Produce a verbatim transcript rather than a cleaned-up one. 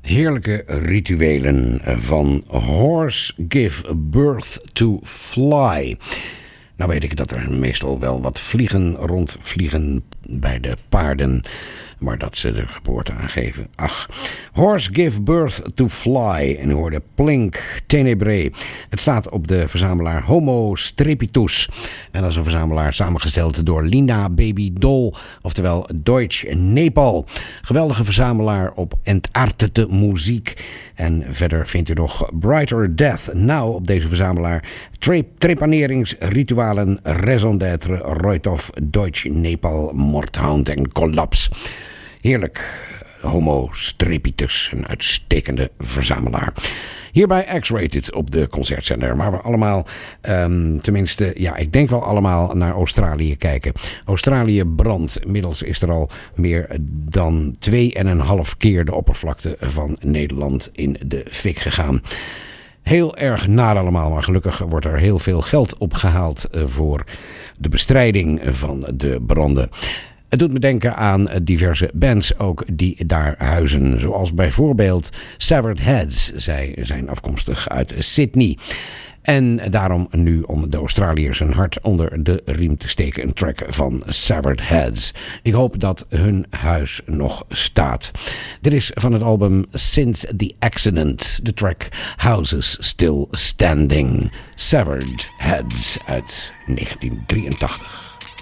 Heerlijke rituelen van Horse Give Birth to Fly. Nou weet ik dat er meestal wel wat vliegen rondvliegen bij de paarden, maar dat ze de geboorte aangeven. Ach, Horse Give Birth to Fly. En u hoorde Plink Tenebrae. Het staat op de verzamelaar Homo Strepitus. En dat is een verzamelaar samengesteld door Lina Baby Doll, oftewel Deutsch Nepal. Geweldige verzamelaar op entartete muziek. En verder vindt u nog Brighter Death Now op deze verzamelaar. Tre- trepaneringsritualen, raison d'être, Reuthof, Deutsch Nepal, Mordhound en Collapse. Heerlijk. Homo Strepitus, een uitstekende verzamelaar. Hierbij X-Rated op de concertzender, waar we allemaal, um, tenminste, ja, ik denk wel allemaal naar Australië kijken. Australië brandt. Inmiddels is er al meer dan twee en een half keer de oppervlakte van Nederland in de fik gegaan. Heel erg naar allemaal, maar gelukkig wordt er heel veel geld opgehaald voor de bestrijding van de branden. Het doet me denken aan diverse bands ook die daar huizen. Zoals bijvoorbeeld Severed Heads. Zij zijn afkomstig uit Sydney. En daarom nu om de Australiërs een hart onder de riem te steken. Een track van Severed Heads. Ik hoop dat hun huis nog staat. Dit is van het album Since the Accident. De track Houses Still Standing. Severed Heads uit negentien drieëntachtig.